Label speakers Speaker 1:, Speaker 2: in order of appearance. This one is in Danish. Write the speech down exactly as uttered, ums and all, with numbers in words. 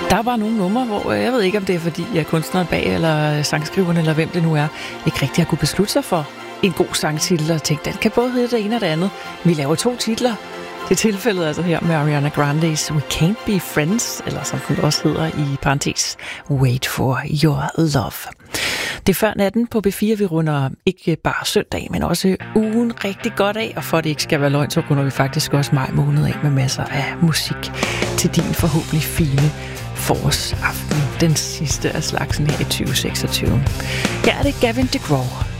Speaker 1: Der er bare nogle numre, hvor jeg ved ikke, om det er fordi, jeg er kunstneren bag, eller sangskriveren, eller hvem det nu er, ikke rigtig har kunne beslutte sig for en god sangtitel, og tænke, den kan både hedde det ene og det andet. Vi laver to titler. Det er tilfældet altså her med Ariana Grande's We Can't Be Friends, eller som den også hedder i parentes, Wait for Your Love. Det er før natten på B fire, vi runder ikke bare søndag, men også ugen rigtig godt af, og for at det ikke skal være løgn, så runder vi faktisk også maj måned af med masser af musik til din forhåbentlig fine forårsaften, den sidste af slagsen her i tyve seksogtyve. Her er det Gavin DeGraw.